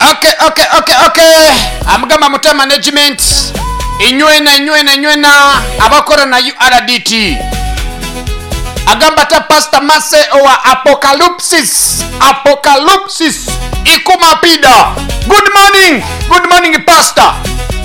Okay. Amugamba Muta Management. Inywena abakora na URDT. Agamba ta Pastor Mase owa Apocalypsis Ikumapida. Good morning Pastor.